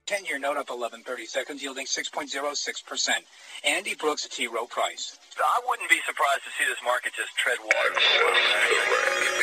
10-year note up 11.30 seconds, yielding 6.06%. Andy Brooks, T. Rowe Price. I wouldn't be surprised to see this market just tread water.